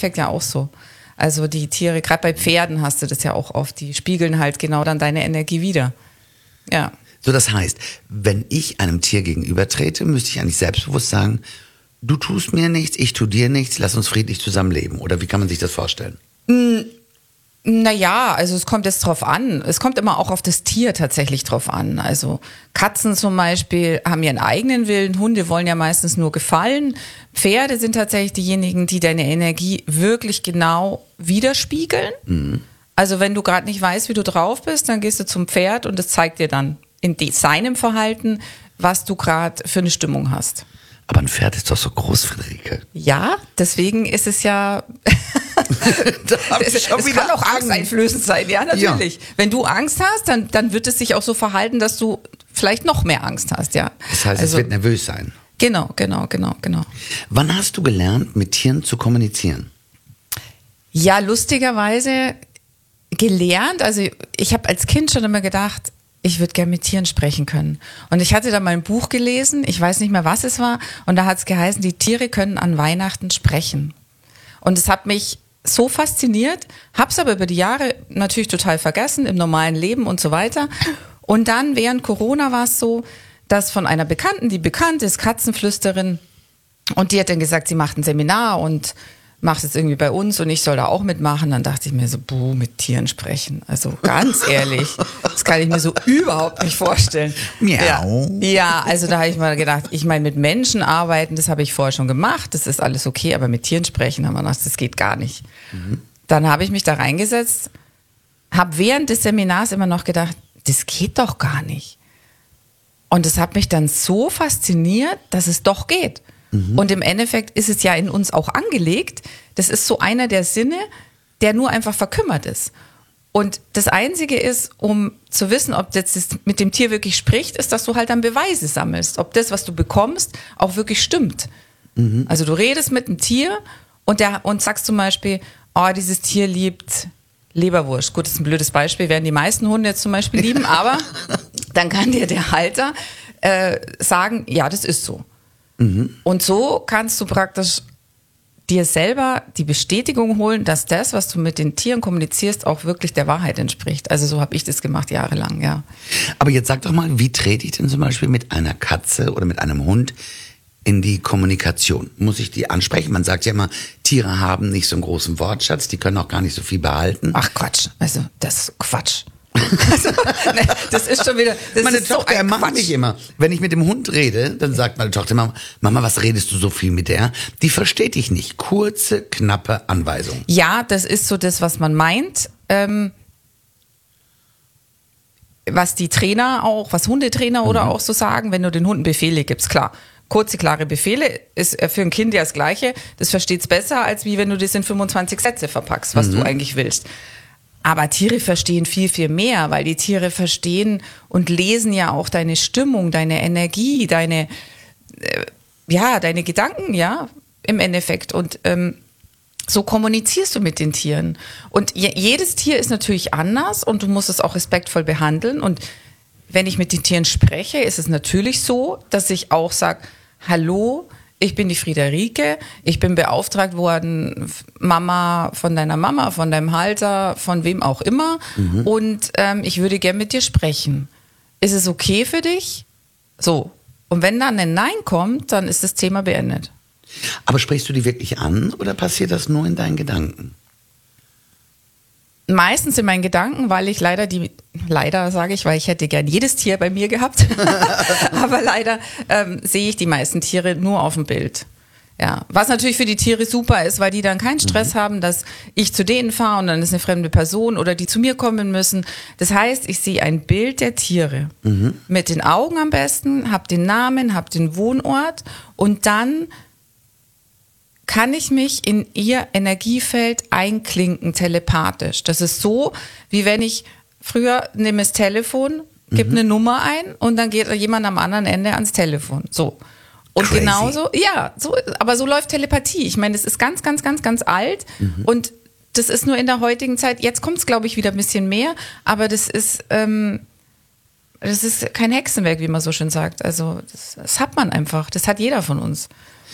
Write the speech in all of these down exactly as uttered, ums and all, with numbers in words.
Endeffekt ja auch so. Also die Tiere, gerade bei Pferden hast du das ja auch oft, die spiegeln halt genau dann deine Energie wider. Ja. So, das heißt, wenn ich einem Tier gegenübertrete, müsste ich eigentlich selbstbewusst sagen, du tust mir nichts, ich tu dir nichts, lass uns friedlich zusammenleben. Oder wie kann man sich das vorstellen? Naja, also es kommt jetzt drauf an. Es kommt immer auch auf das Tier tatsächlich drauf an. Also Katzen zum Beispiel haben ihren eigenen Willen, Hunde wollen ja meistens nur gefallen. Pferde sind tatsächlich diejenigen, die deine Energie wirklich genau widerspiegeln. Mhm. Also wenn du gerade nicht weißt, wie du drauf bist, dann gehst du zum Pferd und es zeigt dir dann in de- seinem Verhalten, was du gerade für eine Stimmung hast. Aber ein Pferd ist doch so groß, Friederike. Ja, deswegen ist es ja... da hab ich es schon es wieder kann auch Angst. angsteinflößend sein, ja, natürlich. Ja. Wenn du Angst hast, dann, dann wird es sich auch so verhalten, dass du vielleicht noch mehr Angst hast, ja. Das heißt, also, es wird nervös sein. Genau, genau, genau, genau. Wann hast du gelernt, mit Tieren zu kommunizieren? Ja, lustigerweise gelernt. Also ich habe als Kind schon immer gedacht, ich würde gerne mit Tieren sprechen können. Und ich hatte da mal ein Buch gelesen, ich weiß nicht mehr, was es war, und da hat es geheißen, die Tiere können an Weihnachten sprechen. Und es hat mich so fasziniert, hab's aber über die Jahre natürlich total vergessen, im normalen Leben und so weiter. Und dann während Corona war es so, dass von einer Bekannten, die bekannt ist, Katzenflüsterin, und die hat dann gesagt, sie macht ein Seminar und macht es irgendwie bei uns und ich soll da auch mitmachen. Dann dachte ich mir so, buh, mit Tieren sprechen. Also ganz ehrlich, das kann ich mir so überhaupt nicht vorstellen. Miau. Ja, ja, also da habe ich mal gedacht, ich meine, mit Menschen arbeiten, das habe ich vorher schon gemacht, das ist alles okay, aber mit Tieren sprechen, haben wir gedacht, das geht gar nicht. Mhm. Dann habe ich mich da reingesetzt, habe während des Seminars immer noch gedacht, das geht doch gar nicht. Und das hat mich dann so fasziniert, dass es doch geht. Mhm. Und im Endeffekt ist es ja in uns auch angelegt. Das ist so einer der Sinne, der nur einfach verkümmert ist. Und das Einzige ist, um zu wissen, ob das mit dem Tier wirklich spricht, ist, dass du halt dann Beweise sammelst. Ob das, was du bekommst, auch wirklich stimmt. Mhm. Also du redest mit einem Tier und, der, und sagst zum Beispiel, oh, dieses Tier liebt Leberwurst. Gut, das ist ein blödes Beispiel, werden die meisten Hunde jetzt zum Beispiel lieben, aber dann kann dir der Halter äh, sagen, ja, das ist so. Mhm. Und so kannst du praktisch dir selber die Bestätigung holen, dass das, was du mit den Tieren kommunizierst, auch wirklich der Wahrheit entspricht. Also so habe ich das gemacht jahrelang, ja. Aber jetzt sag doch mal, wie trete ich denn zum Beispiel mit einer Katze oder mit einem Hund in die Kommunikation? Muss ich die ansprechen? Man sagt ja immer, Tiere haben nicht so einen großen Wortschatz, die können auch gar nicht so viel behalten. Ach Quatsch, also das ist Quatsch. Also, ne, das ist schon wieder. Das meine ist Tochter so ein ermahnt Quatsch. mich immer. Wenn ich mit dem Hund rede, dann sagt meine Tochter Mama, Mama, was redest du so viel mit der? Die versteht dich nicht. Kurze, knappe Anweisungen. Ja, das ist so das, was man meint. Ähm, was die Trainer auch, was Hundetrainer mhm. oder auch so sagen, wenn du den Hunden Befehle gibst, klar. Kurze, klare Befehle ist für ein Kind ja das Gleiche. Das versteht es besser, als wie wenn du das in fünfundzwanzig Sätze verpackst, was mhm. du eigentlich willst. Aber Tiere verstehen viel, viel mehr, weil die Tiere verstehen und lesen ja auch deine Stimmung, deine Energie, deine, äh, ja, deine Gedanken, ja, im Endeffekt. Und ähm, so kommunizierst du mit den Tieren. Und je, jedes Tier ist natürlich anders und du musst es auch respektvoll behandeln. Und wenn ich mit den Tieren spreche, ist es natürlich so, dass ich auch sage, hallo, ich bin die Friederike, ich bin beauftragt worden, Mama von deiner Mama, von deinem Halter, von wem auch immer. Mhm. Und ähm, ich würde gern mit dir sprechen. Ist es okay für dich? So. Und wenn dann ein Nein kommt, dann ist das Thema beendet. Aber sprichst du die wirklich an oder passiert das nur in deinen Gedanken? Meistens in meinen Gedanken, weil ich leider die, leider sage ich, weil ich hätte gern jedes Tier bei mir gehabt, aber leider ähm, sehe ich die meisten Tiere nur auf dem Bild. Ja, was natürlich für die Tiere super ist, weil die dann keinen Stress mhm. haben, dass ich zu denen fahre und dann ist eine fremde Person oder die zu mir kommen müssen. Das heißt, ich sehe ein Bild der Tiere mhm. mit den Augen am besten, habe den Namen, habe den Wohnort und dann kann ich mich in ihr Energiefeld einklinken, telepathisch. Das ist so, wie wenn ich früher nehme das Telefon, gebe mhm. eine Nummer ein und dann geht jemand am anderen Ende ans Telefon. So. Und Crazy. genauso, ja, so, aber so läuft Telepathie. Ich meine, das ist ganz, ganz, ganz, ganz alt mhm. und das ist nur in der heutigen Zeit, jetzt kommt es, glaube ich, wieder ein bisschen mehr, aber das ist, ähm, das ist kein Hexenwerk, wie man so schön sagt. Also das, das hat man einfach, das hat jeder von uns.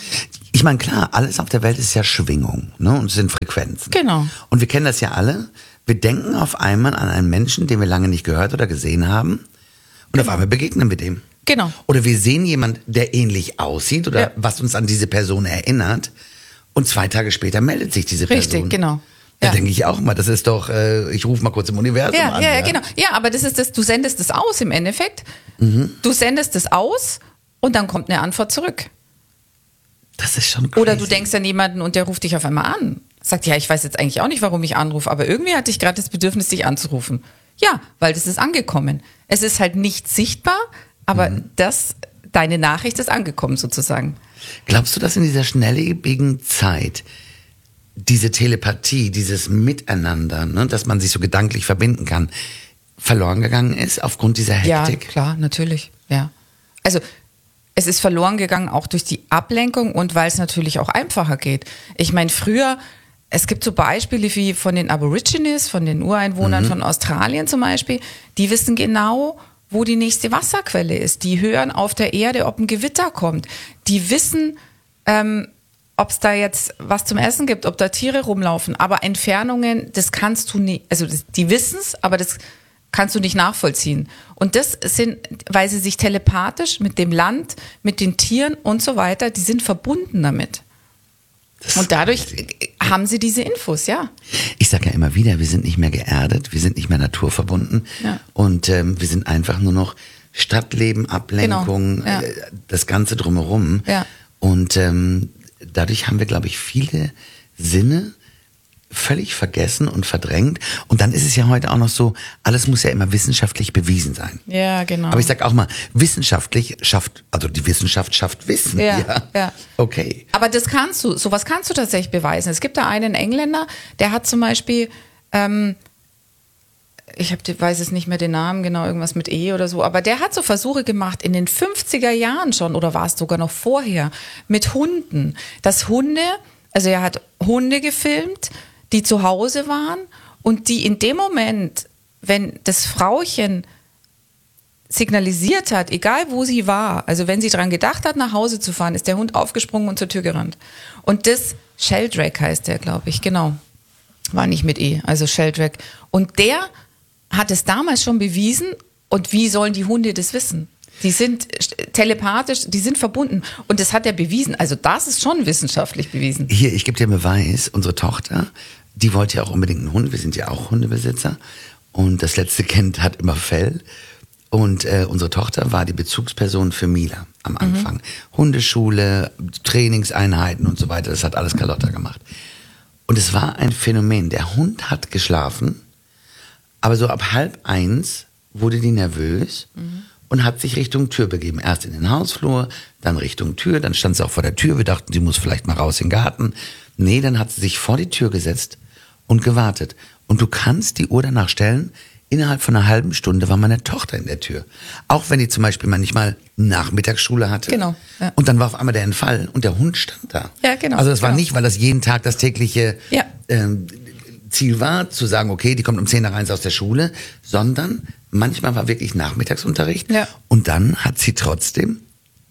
Ich meine, klar, alles auf der Welt ist ja Schwingung, ne? Und es sind Frequenzen. Genau. Und wir kennen das ja alle. Wir denken auf einmal an einen Menschen, den wir lange nicht gehört oder gesehen haben. Und genau. auf einmal begegnen wir dem. Genau. Oder wir sehen jemanden, der ähnlich aussieht oder ja. was uns an diese Person erinnert. Und zwei Tage später meldet sich diese Person. Richtig, genau. Da ja. denke ich auch mal, das ist doch, äh, ich rufe mal kurz im Universum ja, an. Ja, ja, ja, genau. Ja, aber das ist das, du sendest es aus im Endeffekt. Mhm. Du sendest es aus und dann kommt eine Antwort zurück. Das ist schon crazy. Oder du denkst an jemanden und der ruft dich auf einmal an. Sagt, ja, ich weiß jetzt eigentlich auch nicht, warum ich anrufe, aber irgendwie hatte ich gerade das Bedürfnis, dich anzurufen. Ja, weil das ist angekommen. Es ist halt nicht sichtbar, aber mhm. das, deine Nachricht ist angekommen sozusagen. Glaubst du, dass in dieser schnelllebigen Zeit diese Telepathie, dieses Miteinander, ne, dass man sich so gedanklich verbinden kann, verloren gegangen ist aufgrund dieser Hektik? Ja, klar, natürlich, ja. Also es ist verloren gegangen auch durch die Ablenkung und weil es natürlich auch einfacher geht. Ich meine, früher, es gibt so Beispiele wie von den Aborigines, von den Ureinwohnern mhm. von Australien zum Beispiel, die wissen genau, wo die nächste Wasserquelle ist. Die hören auf der Erde, ob ein Gewitter kommt. Die wissen, ähm, ob es da jetzt was zum Essen gibt, ob da Tiere rumlaufen. Aber Entfernungen, das kannst du nicht, also das, die wissen es, aber das kannst du nicht nachvollziehen. Und das sind, weil sie sich telepathisch mit dem Land, mit den Tieren und so weiter, die sind verbunden damit. Das und dadurch haben sie diese Infos, ja. Ich sage ja immer wieder, wir sind nicht mehr geerdet, wir sind nicht mehr naturverbunden ja. und ähm, wir sind einfach nur noch Stadtleben, Ablenkung, genau. ja. äh, das Ganze drumherum. Ja. Und ähm, dadurch haben wir, glaube ich, viele Sinne völlig vergessen und verdrängt. Und dann ist es ja heute auch noch so, alles muss ja immer wissenschaftlich bewiesen sein. Ja, genau. Aber ich sag auch mal, wissenschaftlich schafft, also die Wissenschaft schafft Wissen. Ja, ja. ja. Okay. Aber das kannst du, sowas kannst du tatsächlich beweisen. Es gibt da einen Engländer, der hat zum Beispiel, ähm, ich hab, weiß es nicht mehr den Namen, genau, irgendwas mit E oder so, aber der hat so Versuche gemacht in den fünfziger Jahren schon, oder war es sogar noch vorher, mit Hunden. Dass Hunde, also er hat Hunde gefilmt, die zu Hause waren und die in dem Moment, wenn das Frauchen signalisiert hat, egal wo sie war, also wenn sie dran gedacht hat, nach Hause zu fahren, ist der Hund aufgesprungen und zur Tür gerannt. Und das, Sheldrake heißt der, glaube ich, genau. War nicht mit E, also Sheldrake. Und der hat es damals schon bewiesen. Und wie sollen die Hunde das wissen? Die sind telepathisch, die sind verbunden. Und das hat er bewiesen. Also das ist schon wissenschaftlich bewiesen. Hier, ich gebe dir Beweis. Unsere Tochter, die wollte ja auch unbedingt einen Hund. Wir sind ja auch Hundebesitzer. Und das letzte Kind hat immer Fell. Und äh, unsere Tochter war die Bezugsperson für Mila am Anfang. Mhm. Hundeschule, Trainingseinheiten und so weiter. Das hat alles Carlotta gemacht. Und es war ein Phänomen. Der Hund hat geschlafen, aber so ab halb eins wurde die nervös mhm. und hat sich Richtung Tür begeben. Erst in den Hausflur, dann Richtung Tür, dann stand sie auch vor der Tür. Wir dachten, sie muss vielleicht mal raus in den Garten. Nee, dann hat sie sich vor die Tür gesetzt und gewartet. Und du kannst die Uhr danach stellen, innerhalb von einer halben Stunde war meine Tochter in der Tür. Auch wenn die zum Beispiel manchmal Nachmittagsschule hatte. Genau. Ja. Und dann war auf einmal der Entfall und der Hund stand da. Ja, genau. Also das war genau. nicht, weil das jeden Tag das tägliche ja. ähm, Ziel war, zu sagen, okay, die kommt um zehn nach eins aus der Schule, sondern manchmal war wirklich Nachmittagsunterricht. Ja. Und dann hat sie trotzdem,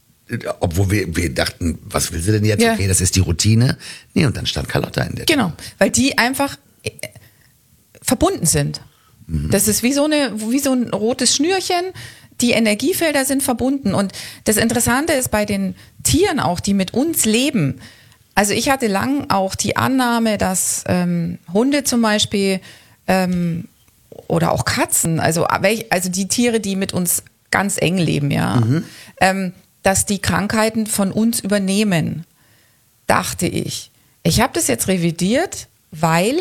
obwohl wir, wir dachten, was will sie denn jetzt? Ja. Okay, das ist die Routine. Nee, und dann stand Carlotta in der Tür. Genau, weil die einfach äh, verbunden sind. Mhm. Das ist wie so, eine, wie so ein rotes Schnürchen. Die Energiefelder sind verbunden. Und das Interessante ist bei den Tieren auch, die mit uns leben. Also ich hatte lang auch die Annahme, dass ähm, Hunde zum Beispiel ähm, oder auch Katzen, also, also die Tiere, die mit uns ganz eng leben, ja, mhm. ähm, dass die Krankheiten von uns übernehmen, dachte ich. Ich habe das jetzt revidiert, weil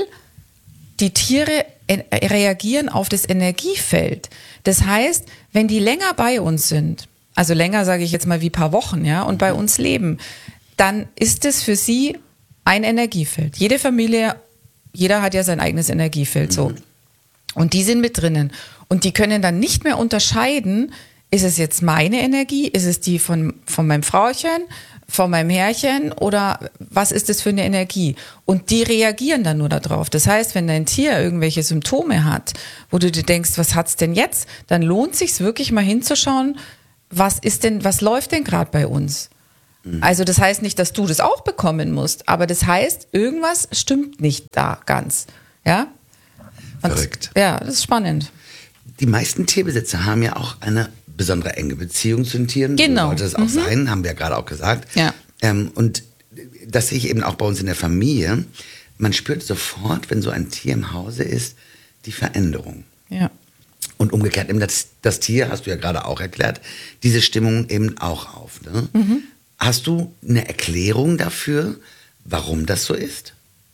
die Tiere reagieren auf das Energiefeld. Das heißt, wenn die länger bei uns sind, also länger sage ich jetzt mal wie ein paar Wochen, ja, und bei uns leben, dann ist es für sie ein Energiefeld. Jede Familie, jeder hat ja sein eigenes Energiefeld, so. Und die sind mit drinnen. Und die können dann nicht mehr unterscheiden, ist es jetzt meine Energie, ist es die von, von meinem Frauchen, von meinem Herrchen oder was ist das für eine Energie? Und die reagieren dann nur darauf. Das heißt, wenn dein Tier irgendwelche Symptome hat, wo du dir denkst, was hat's denn jetzt? Dann lohnt sich's wirklich mal hinzuschauen, was ist denn, was läuft denn gerade bei uns? Also das heißt nicht, dass du das auch bekommen musst, aber das heißt, irgendwas stimmt nicht da ganz. Ja? Und, Verrückt. Ja, das ist spannend. Die meisten Tierbesitzer haben ja auch eine besondere enge Beziehung zu den Tieren. Genau. So sollte es auch mhm. sein, haben wir ja gerade auch gesagt. Ja. Ähm, und das sehe ich eben auch bei uns in der Familie. Man spürt sofort, wenn so ein Tier im Hause ist, die Veränderung. Ja. Und umgekehrt, eben das, das Tier, hast du ja gerade auch erklärt, diese Stimmung eben auch auf. Ne? Mhm. Hast du eine Erklärung dafür, warum das so ist?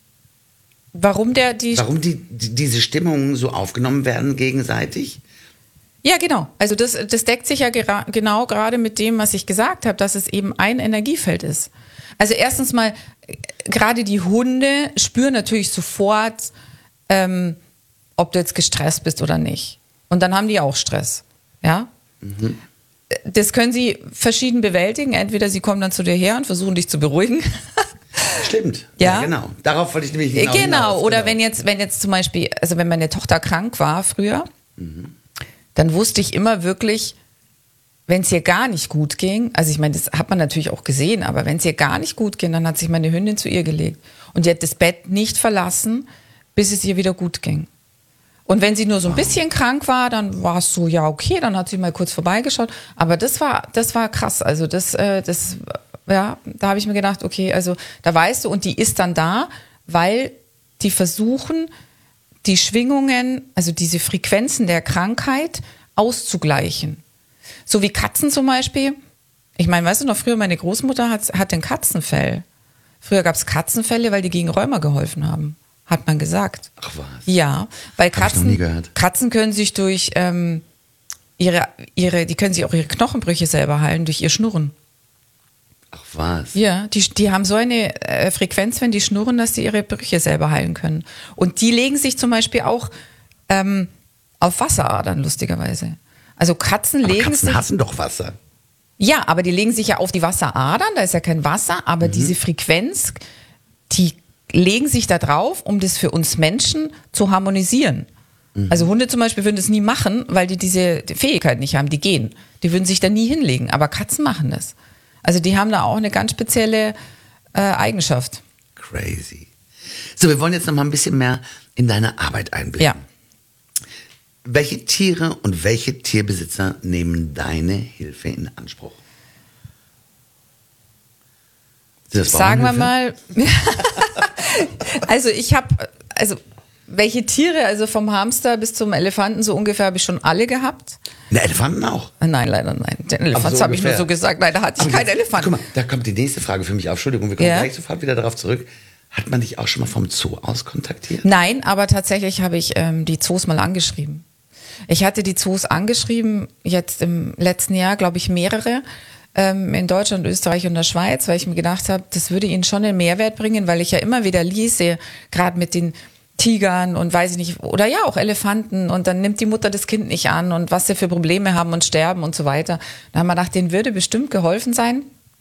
Warum der die... Warum die, die, diese Stimmungen so aufgenommen werden gegenseitig? Ja, genau. Also das, das deckt sich ja gera- genau gerade mit dem, was ich gesagt habe, dass es eben ein Energiefeld ist. Also erstens mal, gerade die Hunde spüren natürlich sofort, ähm, ob du jetzt gestresst bist oder nicht. Und dann haben die auch Stress. Ja? Mhm. Das können sie verschieden bewältigen. Entweder sie kommen dann zu dir her und versuchen dich zu beruhigen. Stimmt. Ja? Ja, genau. Darauf wollte ich nämlich genau Genau. hinaus. Oder genau. wenn jetzt, wenn jetzt zum Beispiel, also wenn meine Tochter krank war früher, mhm. dann wusste ich immer wirklich, wenn es ihr gar nicht gut ging, also ich meine, das hat man natürlich auch gesehen, aber wenn es ihr gar nicht gut ging, dann hat sich meine Hündin zu ihr gelegt. Und die hat das Bett nicht verlassen, bis es ihr wieder gut ging. Und wenn sie nur so ein bisschen krank war, dann war es so, ja, okay, dann hat sie mal kurz vorbeigeschaut. Aber das war, das war krass. Also das, äh, das, ja, da habe ich mir gedacht, okay, also da weißt du, und die ist dann da, weil die versuchen, die Schwingungen, also diese Frequenzen der Krankheit auszugleichen. So wie Katzen zum Beispiel. Ich meine, weißt du noch, früher meine Großmutter hat, hatte ein Katzenfell. Früher gab es Katzenfälle, weil die gegen Rheuma geholfen haben. Hat man gesagt. Ach was. Ja, weil Hab ich noch nie gehört. Katzen, Katzen können sich durch ähm, ihre, ihre, die können sich auch ihre Knochenbrüche selber heilen, durch ihr Schnurren. Ach was. Ja, die, die haben so eine äh, Frequenz, wenn die schnurren, dass sie ihre Brüche selber heilen können. Und die legen sich zum Beispiel auch ähm, auf Wasseradern, lustigerweise. Also Katzen Aber legen Katzen sich... hassen doch Wasser. Ja, aber die legen sich ja auf die Wasseradern, da ist ja kein Wasser, aber mhm. diese Frequenz, die legen sich da drauf, um das für uns Menschen zu harmonisieren. Mhm. Also Hunde zum Beispiel würden das nie machen, weil die diese Fähigkeit nicht haben, die gehen. Die würden sich da nie hinlegen, aber Katzen machen das. Also die haben da auch eine ganz spezielle äh, Eigenschaft. Crazy. So, wir wollen jetzt noch mal ein bisschen mehr in deine Arbeit einblicken. Ja. Welche Tiere und welche Tierbesitzer nehmen deine Hilfe in Anspruch? Sind das Sagen wir Bauernhöfe? mal, also ich habe, also welche Tiere, also vom Hamster bis zum Elefanten so ungefähr habe ich schon alle gehabt. Ne, Elefanten auch? Nein, leider nein. Den Elefant so habe ich nur ungefähr. so gesagt, leider hatte ich Aber keinen jetzt, Elefanten. Guck mal, da kommt die nächste Frage für mich auf. Entschuldigung, wir kommen Ja. gleich sofort wieder darauf zurück. Hat man dich auch schon mal vom Zoo aus kontaktiert? Nein, aber tatsächlich habe ich ähm, die Zoos mal angeschrieben. Ich hatte die Zoos angeschrieben, jetzt im letzten Jahr, glaube ich, mehrere, ähm, in Deutschland, Österreich und der Schweiz, weil ich mir gedacht habe, das würde ihnen schon einen Mehrwert bringen, weil ich ja immer wieder lese, gerade mit den Tigern und weiß ich nicht, oder ja, auch Elefanten, und dann nimmt die Mutter das Kind nicht an und was sie für Probleme haben und sterben und so weiter. Da haben wir gedacht, denen würde bestimmt geholfen sein,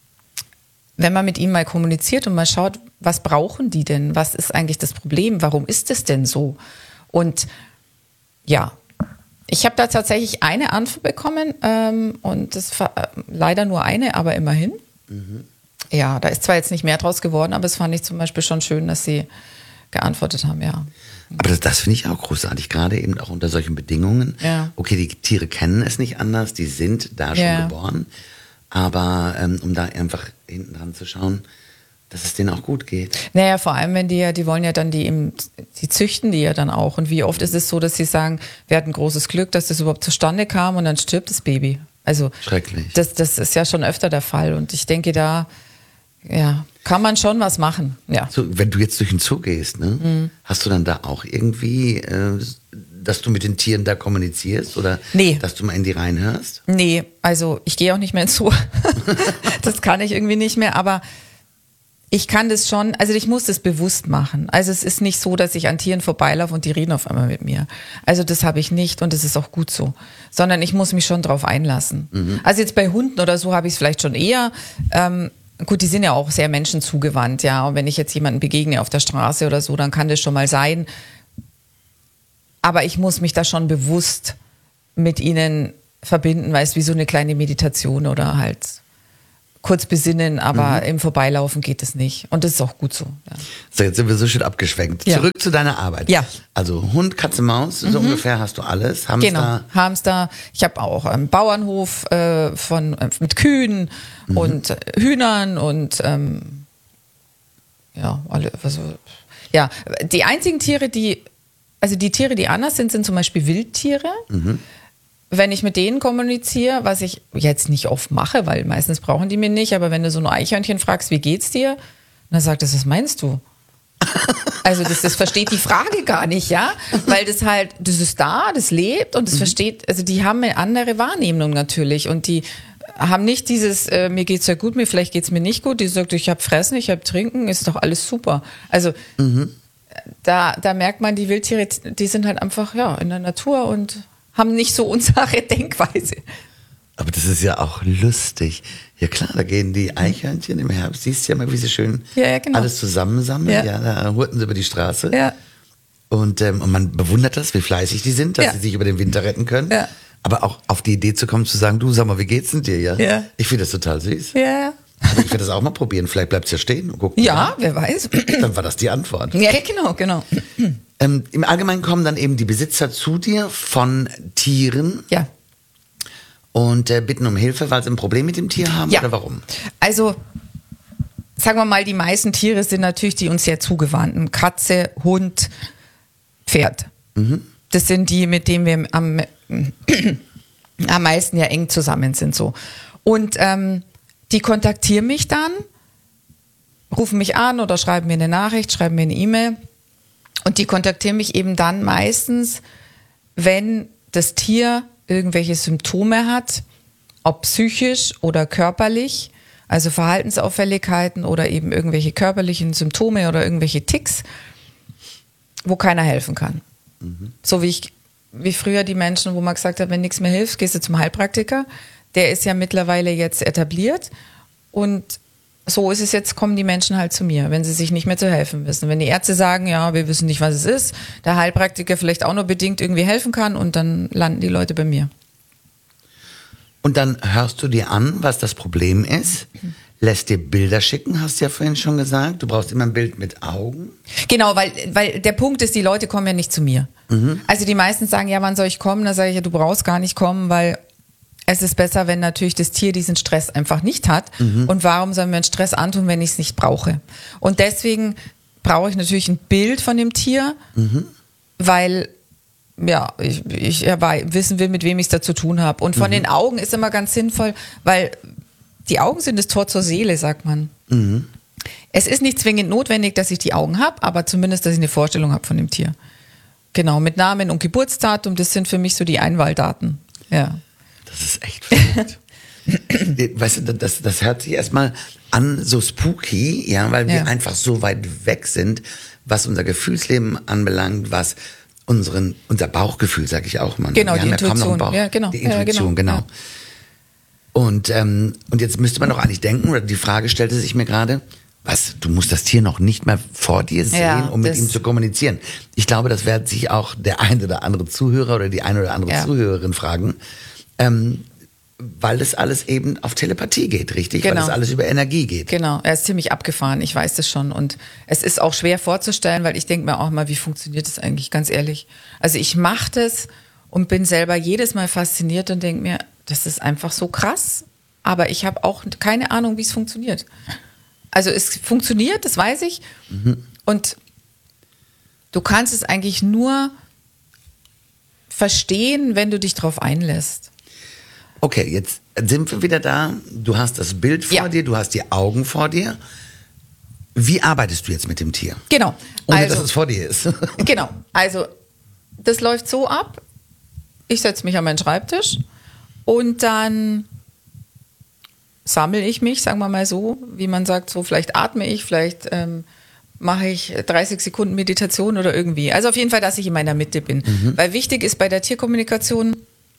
wenn man mit ihnen mal kommuniziert und mal schaut, was brauchen die denn? Was ist eigentlich das Problem? Warum ist es denn so? Und ja, ich habe da tatsächlich eine Antwort bekommen ähm, und das war äh, leider nur eine, aber immerhin. Mhm. Ja, da ist zwar jetzt nicht mehr draus geworden, aber es fand ich zum Beispiel schon schön, dass sie geantwortet haben, ja. Aber das, das finde ich auch großartig, gerade eben auch unter solchen Bedingungen. Ja. Okay, die Tiere kennen es nicht anders, die sind da schon Ja. geboren. Aber ähm, um da einfach hinten dran zu schauen, dass es denen auch gut geht. Naja, vor allem, wenn die ja, die wollen ja dann die, im, die züchten die ja dann auch. Und wie oft ist es so, dass sie sagen, wir hatten großes Glück, dass das überhaupt zustande kam und dann stirbt das Baby. Also Schrecklich. Das, das ist ja schon öfter der Fall. Und ich denke, da ja, kann man schon was machen. Ja. So, wenn du jetzt durch den Zoo gehst, ne, mhm. hast du dann da auch irgendwie, äh, dass du mit den Tieren da kommunizierst oder Nee. dass du mal in die reinhörst? Nee, also ich gehe auch nicht mehr ins Zoo. Das kann ich irgendwie nicht mehr, aber ich kann das schon, also ich muss das bewusst machen. Also es ist nicht so, dass ich an Tieren vorbeilaufe und die reden auf einmal mit mir. Also das habe ich nicht und das ist auch gut so. Sondern ich muss mich schon drauf einlassen. Mhm. Also jetzt bei Hunden oder so habe ich es vielleicht schon eher. Ähm, gut, die sind ja auch sehr menschenzugewandt, ja. Und wenn ich jetzt jemanden begegne auf der Straße oder so, dann kann das schon mal sein. Aber ich muss mich da schon bewusst mit ihnen verbinden, weil es wie so eine kleine Meditation oder halt kurz besinnen, aber mhm. im Vorbeilaufen geht es nicht. Und das ist auch gut so. Ja. So, jetzt sind wir so schön abgeschwenkt. Ja. Zurück zu deiner Arbeit. Ja. Also Hund, Katze, Maus, so mhm. ungefähr hast du alles. Hamster. Genau, Hamster. Ich habe auch einen Bauernhof äh, von, äh, mit Kühen mhm. und äh, Hühnern und ähm, ja, alle, also, ja, die einzigen Tiere, die, also die Tiere, die anders sind, sind zum Beispiel Wildtiere. Mhm. Wenn ich mit denen kommuniziere, was ich jetzt nicht oft mache, weil meistens brauchen die mir nicht, aber wenn du so ein Eichhörnchen fragst, wie geht's dir? Dann sagt es, was meinst du? Also das, das versteht die Frage gar nicht, ja, weil das halt, das ist da, das lebt und das mhm. versteht, also die haben eine andere Wahrnehmung natürlich und die haben nicht dieses, äh, mir geht's ja gut, mir vielleicht geht's mir nicht gut, die sagt, ich habe Fressen, ich habe Trinken, ist doch alles super. Also mhm. da, da merkt man, die Wildtiere, die sind halt einfach ja in der Natur und haben nicht so unsere Denkweise. Aber das ist ja auch lustig. Ja klar, da gehen die Eichhörnchen im Herbst, siehst du ja mal, wie sie schön ja, ja, genau. alles zusammensammeln. Ja. ja, da hurten sie über die Straße. Ja. Und, ähm, und man bewundert das, wie fleißig die sind, dass ja. sie sich über den Winter retten können. Ja. Aber auch auf die Idee zu kommen, zu sagen, du, sag mal, wie geht's denn dir? Ja. ja. Ich finde das total süß. Ja. Also ich werde das auch mal probieren. Vielleicht bleibt es ja stehen und gucken. Ja, mal. Wer weiß. Dann war das die Antwort. Ja, genau, genau. Ähm, im Allgemeinen kommen dann eben die Besitzer zu dir von Tieren. Ja. Und äh, bitten um Hilfe, weil sie ein Problem mit dem Tier haben, ja. oder warum? Also, sagen wir mal, die meisten Tiere sind natürlich die uns sehr zugewandten. Katze, Hund, Pferd. Mhm. Das sind die, mit denen wir am, am meisten ja eng zusammen sind. So. Und ähm, die kontaktieren mich dann, rufen mich an oder schreiben mir eine Nachricht, schreiben mir eine E-Mail. Und die kontaktieren mich eben dann meistens, wenn das Tier irgendwelche Symptome hat, ob psychisch oder körperlich, also Verhaltensauffälligkeiten oder eben irgendwelche körperlichen Symptome oder irgendwelche Ticks, wo keiner helfen kann. Mhm. So wie ich, wie früher die Menschen, wo man gesagt hat, wenn nichts mehr hilft, gehst du zum Heilpraktiker. Der ist ja mittlerweile jetzt etabliert und so ist es jetzt, kommen die Menschen halt zu mir, wenn sie sich nicht mehr zu helfen wissen. Wenn die Ärzte sagen, ja, wir wissen nicht, was es ist, der Heilpraktiker vielleicht auch nur bedingt irgendwie helfen kann und dann landen die Leute bei mir. Und dann hörst du dir an, was das Problem ist, lässt dir Bilder schicken, hast du ja vorhin schon gesagt. Du brauchst immer ein Bild mit Augen. Genau, weil, weil der Punkt ist, die Leute kommen ja nicht zu mir. Mhm. Also die meisten sagen, ja, wann soll ich kommen? Da sage ich, ja, du brauchst gar nicht kommen, weil es ist besser, wenn natürlich das Tier diesen Stress einfach nicht hat. Mhm. Und warum sollen wir einen Stress antun, wenn ich es nicht brauche? Und deswegen brauche ich natürlich ein Bild von dem Tier, mhm. weil ja, ich, ich ja, wissen will, mit wem ich es da zu tun habe. Und von mhm. den Augen ist immer ganz sinnvoll, weil die Augen sind das Tor zur Seele, sagt man. Mhm. Es ist nicht zwingend notwendig, dass ich die Augen habe, aber zumindest, dass ich eine Vorstellung habe von dem Tier. Genau, mit Namen und Geburtsdatum, das sind für mich so die Einwahldaten. Ja. Das ist echt verrückt. Weißt du, das, das hört sich erstmal an so spooky, ja, weil wir ja. einfach so weit weg sind, was unser Gefühlsleben anbelangt, was unseren, unser Bauchgefühl, sage ich auch mal. Genau, wir die Intuition. Ja, kaum noch einen Bauch, ja, genau. Die Intuition, ja, genau. genau. Ja. Und, ähm, und jetzt müsste man doch eigentlich denken, oder die Frage stellte sich mir gerade, was, du musst das Tier noch nicht mehr vor dir sehen, ja, um mit ihm zu kommunizieren. Ich glaube, das wird sich auch der ein oder andere Zuhörer oder die eine oder andere ja. Zuhörerin fragen. Ähm, weil das alles eben auf Telepathie geht, richtig? Genau. Weil das alles über Energie geht. Genau, er ist ziemlich abgefahren, ich weiß das schon. Und es ist auch schwer vorzustellen, weil ich denke mir auch mal, wie funktioniert das eigentlich, ganz ehrlich. Also ich mache das und bin selber jedes Mal fasziniert und denke mir, das ist einfach so krass. Aber ich habe auch keine Ahnung, wie es funktioniert. Also es funktioniert, das weiß ich. Mhm. Und du kannst es eigentlich nur verstehen, wenn du dich drauf einlässt. Okay, jetzt sind wir wieder da. Du hast das Bild vor ja. dir, du hast die Augen vor dir. Wie arbeitest du jetzt mit dem Tier? Genau. Ohne also, dass es vor dir ist. Genau. Also, das läuft so ab. Ich setze mich an meinen Schreibtisch und dann sammle ich mich, sagen wir mal so, wie man sagt, so vielleicht atme ich, vielleicht ähm, mache ich dreißig Sekunden Meditation oder irgendwie. Also auf jeden Fall, dass ich in meiner Mitte bin. Mhm. Weil wichtig ist bei der Tierkommunikation,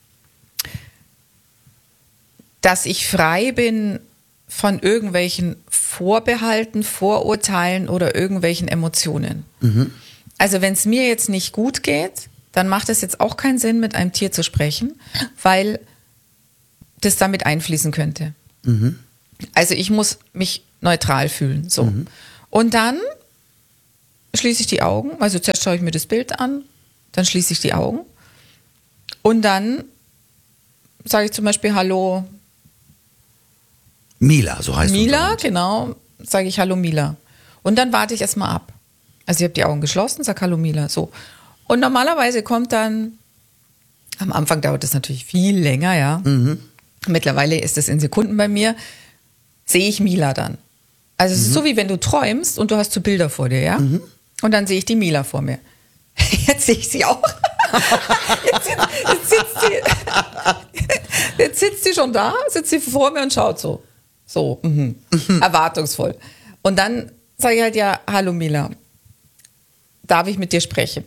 dass ich frei bin von irgendwelchen Vorbehalten, Vorurteilen oder irgendwelchen Emotionen. Mhm. Also wenn es mir jetzt nicht gut geht, dann macht es jetzt auch keinen Sinn, mit einem Tier zu sprechen, weil das damit einfließen könnte. Mhm. Also ich muss mich neutral fühlen. So. Mhm. Und dann schließe ich die Augen. Also zuerst schaue ich mir das Bild an, dann schließe ich die Augen. Und dann sage ich zum Beispiel Hallo. Mila, so heißt Mila, genau. Sage ich Hallo Mila. Und dann warte ich erstmal ab. Also ich habe die Augen geschlossen, sage Hallo Mila. So. Und normalerweise kommt dann, am Anfang dauert das natürlich viel länger, ja. Mhm. Mittlerweile ist es in Sekunden bei mir, sehe ich Mila dann. Also es mhm. ist so, wie wenn du träumst und du hast so Bilder vor dir, ja. Mhm. Und dann sehe ich die Mila vor mir. Jetzt sehe ich sie auch. Jetzt, jetzt, sitzt sie, jetzt sitzt sie schon da, sitzt sie vor mir und schaut so. So, mhm. Mhm. erwartungsvoll. Und dann sage ich halt, ja, hallo Mila, darf ich mit dir sprechen?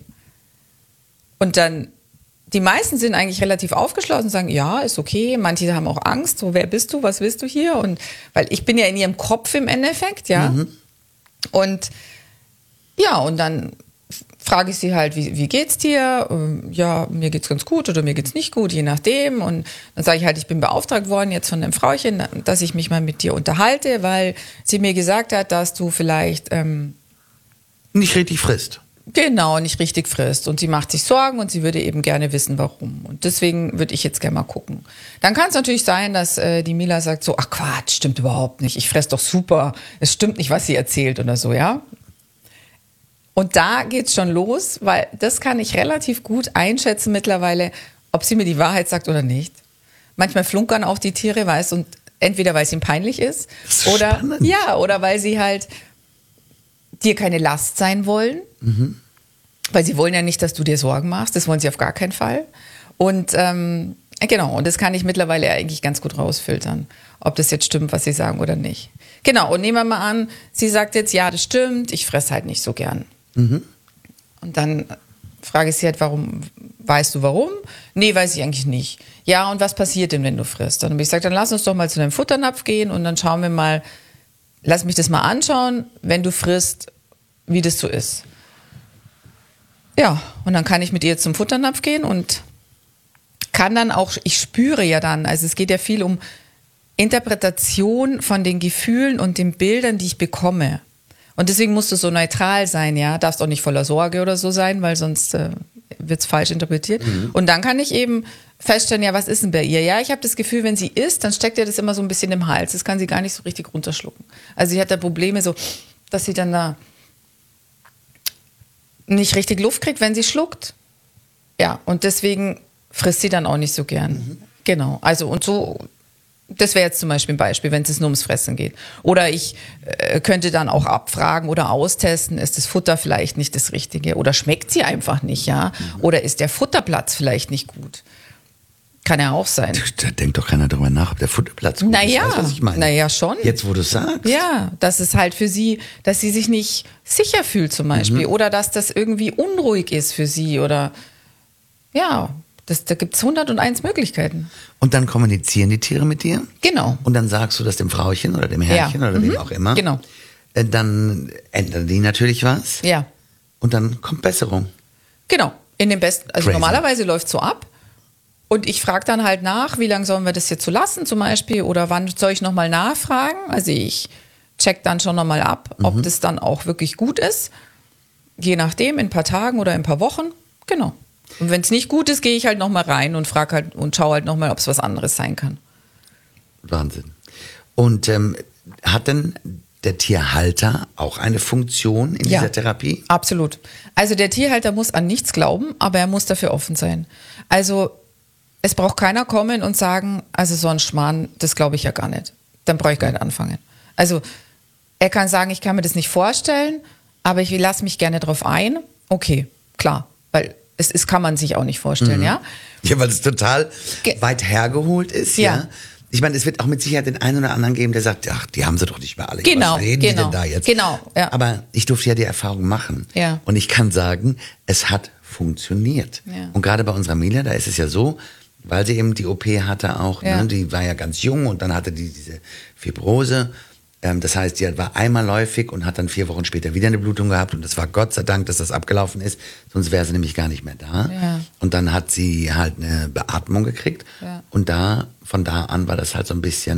Und dann, die meisten sind eigentlich relativ aufgeschlossen, sagen, ja, ist okay. Manche haben auch Angst, so, wer bist du, was willst du hier? Und weil ich bin ja in ihrem Kopf im Endeffekt, ja. Mhm. Und ja, und dann frage ich sie halt, wie, wie geht's dir? Ähm, ja, mir geht's ganz gut oder mir geht's nicht gut, je nachdem. Und dann sage ich halt, ich bin beauftragt worden jetzt von einem Frauchen, dass ich mich mal mit dir unterhalte, weil sie mir gesagt hat, dass du vielleicht ähm, nicht richtig frisst. Genau, nicht richtig frisst. Und sie macht sich Sorgen und sie würde eben gerne wissen, warum. Und deswegen würde ich jetzt gerne mal gucken. Dann kann es natürlich sein, dass äh, die Mila sagt so, ach Quatsch, stimmt überhaupt nicht. Ich fress doch super. Es stimmt nicht, was sie erzählt oder so, ja. Und da geht's schon los, weil das kann ich relativ gut einschätzen mittlerweile, ob sie mir die Wahrheit sagt oder nicht. Manchmal flunkern auch die Tiere, weißt, und entweder weil es ihnen peinlich ist, das ist oder spannend. ja, oder weil sie halt dir keine Last sein wollen, mhm. weil sie wollen ja nicht, dass du dir Sorgen machst. Das wollen sie auf gar keinen Fall. Und ähm, genau, und das kann ich mittlerweile eigentlich ganz gut rausfiltern, ob das jetzt stimmt, was sie sagen oder nicht. Genau, und nehmen wir mal an, sie sagt jetzt, ja, das stimmt, ich fresse halt nicht so gern. Mhm. Und dann frage ich sie halt, warum, weißt du warum? Nee, weiß ich eigentlich nicht. Ja, und was passiert denn, wenn du frisst? Dann habe ich gesagt, dann lass uns doch mal zu deinem Futternapf gehen und dann schauen wir mal, lass mich das mal anschauen, wenn du frisst, wie das so ist. Ja, und dann kann ich mit ihr zum Futternapf gehen und kann dann auch, ich spüre ja dann, also es geht ja viel um Interpretation von den Gefühlen und den Bildern, die ich bekomme. Und deswegen musst du so neutral sein, ja, darfst auch nicht voller Sorge oder so sein, weil sonst äh, wird es falsch interpretiert. Mhm. Und dann kann ich eben feststellen, ja, was ist denn bei ihr? Ja, ich habe das Gefühl, wenn sie isst, dann steckt ihr das immer so ein bisschen im Hals. Das kann sie gar nicht so richtig runterschlucken. Also sie hat da Probleme so, dass sie dann da nicht richtig Luft kriegt, wenn sie schluckt. Ja, und deswegen frisst sie dann auch nicht so gern. Mhm. Genau, also und so, das wäre jetzt zum Beispiel ein Beispiel, wenn es nur ums Fressen geht. Oder ich äh, könnte dann auch abfragen oder austesten, ist das Futter vielleicht nicht das Richtige? Oder schmeckt sie einfach nicht, ja? Mhm. Oder ist der Futterplatz vielleicht nicht gut? Kann ja auch sein. Da denkt doch keiner drüber nach, ob der Futterplatz gut naja, ist. Weißt, was ich meine? Naja, schon. Jetzt, wo du es sagst. Ja, das ist halt für sie, dass sie sich nicht sicher fühlt zum Beispiel. Mhm. Oder dass das irgendwie unruhig ist für sie. Oder ja, das, da gibt es hunderteins Möglichkeiten. Und dann kommunizieren die Tiere mit dir? Genau. Und dann sagst du das dem Frauchen oder dem Herrchen ja. oder mhm. wem auch immer. Genau. Dann ändern die natürlich was. Ja. Und dann kommt Besserung. Genau. In dem besten, also Crazy. Normalerweise läuft es so ab. Und ich frage dann halt nach, wie lange sollen wir das jetzt so lassen zum Beispiel oder wann soll ich nochmal nachfragen? Also ich check dann schon nochmal ab, ob mhm. das dann auch wirklich gut ist. Je nachdem, in ein paar Tagen oder in ein paar Wochen. Genau. Und wenn es nicht gut ist, gehe ich halt nochmal rein und frage halt und schaue halt nochmal, ob es was anderes sein kann. Wahnsinn. Und ähm, hat denn der Tierhalter auch eine Funktion in ja, dieser Therapie? Absolut. Also der Tierhalter muss an nichts glauben, aber er muss dafür offen sein. Also es braucht keiner kommen und sagen, also so ein Schmarrn, das glaube ich ja gar nicht. Dann brauche ich gar nicht anfangen. Also er kann sagen, ich kann mir das nicht vorstellen, aber ich lasse mich gerne drauf ein. Okay, klar, weil es ist, kann man sich auch nicht vorstellen, mhm. ja? Ja, weil es total Ge- weit hergeholt ist, ja. ja. Ich meine, es wird auch mit Sicherheit den einen oder anderen geben, der sagt, ach, die haben sie doch nicht mehr alle. Genau, was reden genau, die denn da jetzt? Genau, ja. Aber ich durfte ja die Erfahrung machen. Ja. Und ich kann sagen, es hat funktioniert. Ja. Und gerade bei unserer Mila, da ist es ja so, weil sie eben die O P hatte auch, ja. ne, die war ja ganz jung und dann hatte die diese Fibrose. Ähm, das heißt, die war einmal läufig und hat dann vier Wochen später wieder eine Blutung gehabt und es war Gott sei Dank, dass das abgelaufen ist, sonst wäre sie nämlich gar nicht mehr da. Ja. Und dann hat sie halt eine Beatmung gekriegt ja. und da, von da an war das halt so ein bisschen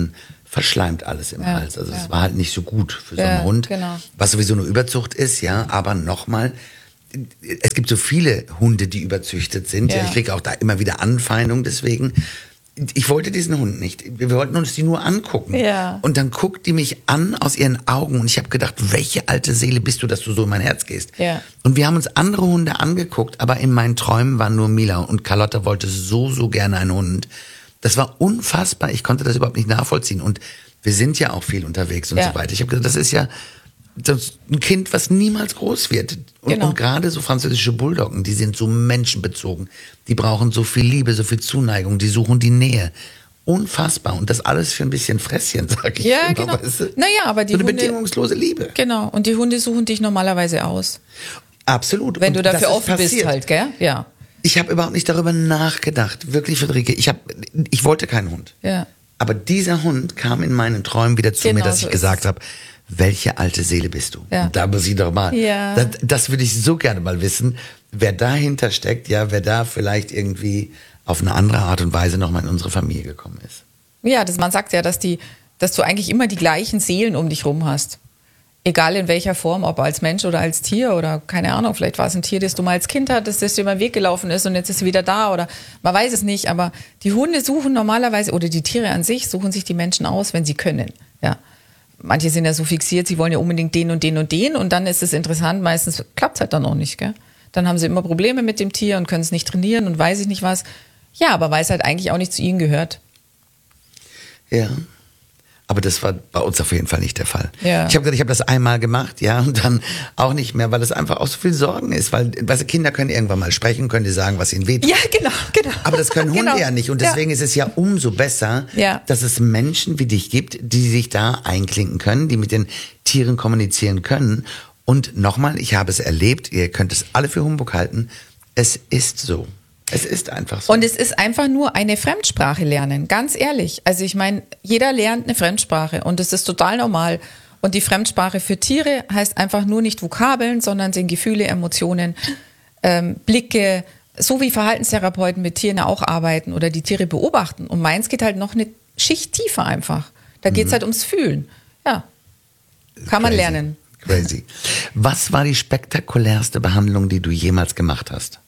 verschleimt alles im Ja, Hals. Also das ja. war halt nicht so gut für so Ja, einen Hund. genau. Was sowieso eine Überzucht ist, ja, aber nochmal, es gibt so viele Hunde, die überzüchtet sind. Ja. Ja. Ich kriege auch da immer wieder Anfeindungen deswegen. Ich wollte diesen Hund nicht. Wir wollten uns die nur angucken. Ja. Und dann guckt die mich an aus ihren Augen und ich habe gedacht, welche alte Seele bist du, dass du so in mein Herz gehst? Ja. Und wir haben uns andere Hunde angeguckt, aber in meinen Träumen war nur Mila und Carlotta wollte so, so gerne einen Hund. Das war unfassbar. Ich konnte das überhaupt nicht nachvollziehen. Und wir sind ja auch viel unterwegs und Ja. so weiter. Ich habe gedacht, das ist ja das ist ein Kind, was niemals groß wird. Und, Genau. und gerade so französische Bulldoggen, die sind so menschenbezogen. Die brauchen so viel Liebe, so viel Zuneigung, die suchen die Nähe. Unfassbar. Und das alles für ein bisschen Fresschen, sag ich Ja, immer. genau. Weißt du? Naja, aber die so eine Hunde- bedingungslose Liebe. Genau. Und die Hunde suchen dich normalerweise aus. Absolut. Wenn Und du das dafür ist offen bist passiert. halt, gell? Ja. Ich habe überhaupt nicht darüber nachgedacht. Wirklich, Friederike. Ich, hab, ich wollte keinen Hund. Ja. Aber dieser Hund kam in meinen Träumen wieder zu Genau mir, dass so ich ist gesagt es. habe, welche alte Seele bist du? Ja. Und da muss ich doch mal. Ja. Das, das würde ich so gerne mal wissen, wer dahinter steckt, ja, wer da vielleicht irgendwie auf eine andere Art und Weise nochmal in unsere Familie gekommen ist. Ja, das, man sagt ja, dass, die, dass du eigentlich immer die gleichen Seelen um dich rum hast. Egal in welcher Form, ob als Mensch oder als Tier oder keine Ahnung, vielleicht war es ein Tier, das du mal als Kind hattest, das dir über den Weg gelaufen ist und jetzt ist sie wieder da oder man weiß es nicht, aber die Hunde suchen normalerweise oder die Tiere an sich suchen sich die Menschen aus, wenn sie können. Ja. Manche sind ja so fixiert, sie wollen ja unbedingt den und den und den und dann ist es interessant, meistens klappt es halt dann auch nicht. Gell? Dann haben sie immer Probleme mit dem Tier und können es nicht trainieren und weiß ich nicht was. Ja, aber weil es halt eigentlich auch nicht zu ihnen gehört. Ja. Aber das war bei uns auf jeden Fall nicht der Fall. Ja. Ich habe gesagt, ich habe das einmal gemacht, ja, und dann auch nicht mehr, weil es einfach auch so viel Sorgen ist. Weil, weißt du, Kinder können irgendwann mal sprechen, können dir sagen, was ihnen wehtut. Ja, genau, genau. Aber das können Hunde Genau. ja nicht. Und deswegen Ja. ist es ja umso besser, Ja. dass es Menschen wie dich gibt, die sich da einklinken können, die mit den Tieren kommunizieren können. Und nochmal, ich habe es erlebt, ihr könnt es alle für Humbug halten, es ist so. Es ist einfach so. Und es ist einfach nur eine Fremdsprache lernen, ganz ehrlich. Also ich meine, jeder lernt eine Fremdsprache und das ist total normal. Und die Fremdsprache für Tiere heißt einfach nur nicht Vokabeln, sondern sind Gefühle, Emotionen, ähm, Blicke, so wie Verhaltenstherapeuten mit Tieren auch arbeiten oder die Tiere beobachten. Und meins geht halt noch eine Schicht tiefer einfach. Da geht es halt ums Fühlen. Ja, kann man Crazy. lernen. Crazy. Was war die spektakulärste Behandlung, die du jemals gemacht hast?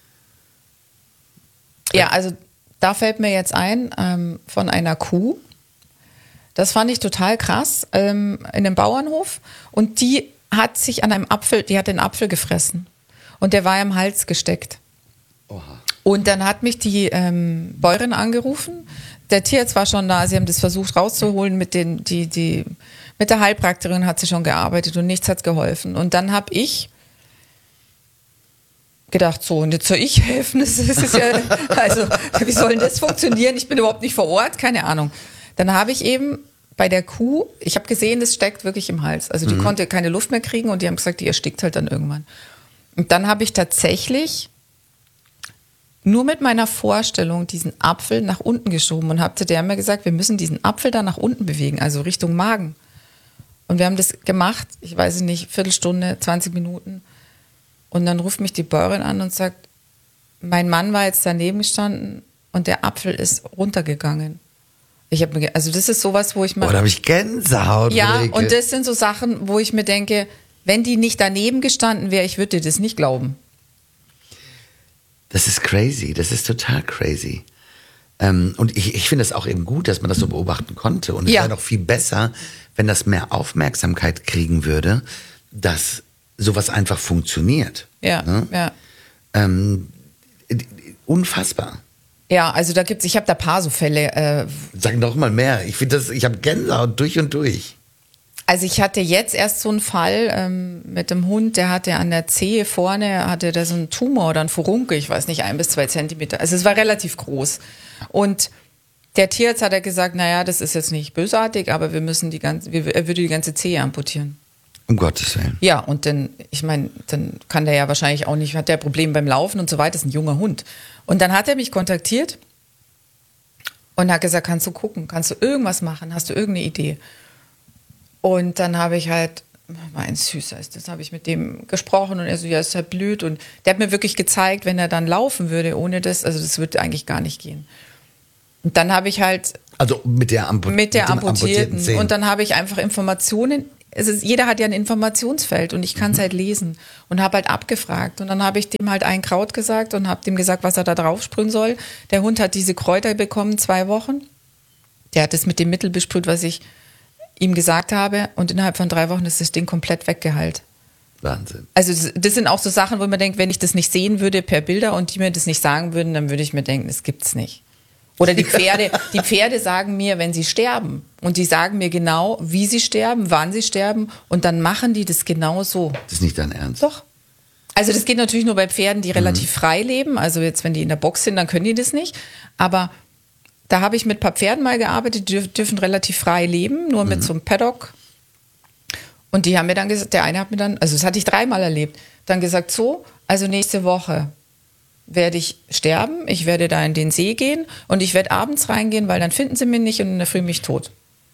Ja, also da fällt mir jetzt ein, ähm, von einer Kuh. Das fand ich total krass, ähm, in einem Bauernhof. Und die hat sich an einem Apfel, die hat den Apfel gefressen. Und der war im Hals gesteckt. Oha. Und dann hat mich die ähm, Bäuerin angerufen. Der Tierarzt war schon da, sie haben das versucht rauszuholen. Mit, den, die, die, mit der Heilpraktikerin hat sie schon gearbeitet und nichts hat geholfen. Und dann habe ich gedacht, so, und jetzt soll ich helfen? Das ist ja, also, wie soll denn das funktionieren? Ich bin überhaupt nicht vor Ort, keine Ahnung. Dann habe ich eben bei der Kuh, ich habe gesehen, das steckt wirklich im Hals. Also die Mhm. konnte keine Luft mehr kriegen und die haben gesagt, die erstickt halt dann irgendwann. Und dann habe ich tatsächlich nur mit meiner Vorstellung diesen Apfel nach unten geschoben und habe zu der mir gesagt, wir müssen diesen Apfel da nach unten bewegen, also Richtung Magen. Und wir haben das gemacht, ich weiß nicht, Viertelstunde, zwanzig Minuten. Und dann ruft mich die Bäuerin an und sagt, mein Mann war jetzt daneben gestanden und der Apfel ist runtergegangen. Ich habe mir, also das ist sowas, wo ich mal, Boah, da habe ich Gänsehaut. ja, Friederike. und das sind so Sachen, wo ich mir denke, wenn die nicht daneben gestanden wäre, ich würde dir das nicht glauben. Das ist crazy, das ist total crazy. Ähm, und ich, ich finde es auch eben gut, dass man das so beobachten konnte. Und es Ja. wäre doch viel besser, wenn das mehr Aufmerksamkeit kriegen würde, dass sowas einfach funktioniert. Ja, Ne? ja. Ähm, unfassbar. Ja, also da gibt's, ich habe da paar so Fälle. Äh, Sag doch mal mehr. Ich finde das, ich habe Gänsehaut durch und durch. also ich hatte jetzt erst so einen Fall ähm, mit dem Hund, der hatte an der Zehe vorne, hatte da so einen Tumor oder einen Furunkel, ich weiß nicht, ein bis zwei Zentimeter. Also es war relativ groß. Und der Tierarzt hat ja gesagt, naja, das ist jetzt nicht bösartig, aber wir müssen die ganze, wir, er würde die ganze Zehe amputieren. Um Gottes Willen. Ja, und dann, ich meine, dann kann der ja wahrscheinlich auch nicht, hat der Probleme beim Laufen und so weiter, ist ein junger Hund. Und dann hat er mich kontaktiert und hat gesagt, kannst du gucken, kannst du irgendwas machen, hast du irgendeine Idee? Und dann habe ich halt, mein Süßer ist das, habe ich mit dem gesprochen und er so, ja, ist halt blöd. Und der hat mir wirklich gezeigt, wenn er dann laufen würde ohne das, also das würde eigentlich gar nicht gehen. Und dann habe ich halt Also mit der, Ampu mit der mit dem amputierten, amputierten Zehen. und dann habe ich einfach Informationen. Es ist, jeder hat ja ein Informationsfeld und ich kann es mhm. halt lesen und habe halt abgefragt. Und dann habe ich dem halt ein Kraut gesagt und habe dem gesagt, was er da drauf sprühen soll. Der Hund hat diese Kräuter bekommen, zwei Wochen. Der hat es mit dem Mittel besprüht, was ich ihm gesagt habe, und innerhalb von drei Wochen ist das Ding komplett weggeheilt. Wahnsinn. Also das, das sind auch so Sachen, wo man denkt, wenn ich das nicht sehen würde per Bilder und die mir das nicht sagen würden, dann würde ich mir denken, das gibt's nicht. Oder die Pferde, die Pferde sagen mir, wenn sie sterben, und die sagen mir genau, wie sie sterben, wann sie sterben, und dann machen die das genau so. Das ist nicht dein Ernst? Doch. Also das geht natürlich nur bei Pferden, die relativ mhm. frei leben. Also jetzt, wenn die in der Box sind, dann können die das nicht. Aber da habe ich mit ein paar Pferden mal gearbeitet, die dürf, dürfen relativ frei leben, nur mit mhm. so einem Paddock. Und die haben mir dann gesagt, der eine hat mir dann, also das hatte ich dreimal erlebt, dann gesagt, so, also nächste Woche werde ich sterben, ich werde da in den See gehen und ich werde abends reingehen, weil dann finden sie mich nicht und in der Früh mich tot.